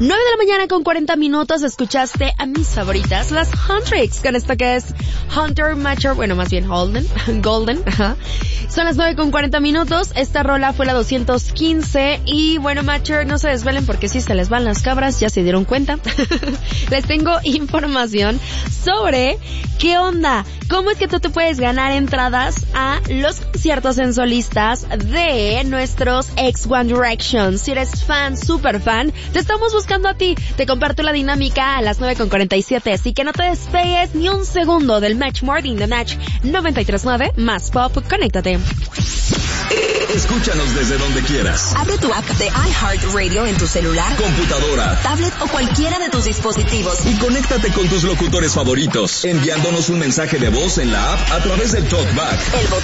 9 de la mañana con 40 minutos, escuchaste a mis favoritas, las Huntrix, con esto que es Hunter Mature, bueno, más bien Golden, ajá. Son las 9 con 40 minutos, esta rola fue la 215, y bueno, Mature, no se desvelen porque si se les van las cabras, ya se dieron cuenta. Les tengo información sobre qué onda, cómo es que tú te puedes ganar entradas a los conciertos en solistas de nuestros ex One Direction. Si eres fan, super fan, te estamos buscando a ti. Te comparto la dinámica a las 9:47, así que no te despegues ni un segundo del Match Morning the Match 93.9 más pop. Conéctate. Escúchanos desde donde quieras. Abre tu app de iHeartRadio en tu celular, computadora, tablet o cualquiera de tus dispositivos. Y conéctate con tus locutores favoritos, enviándonos un mensaje de voz en la app a través del TalkBack. El botón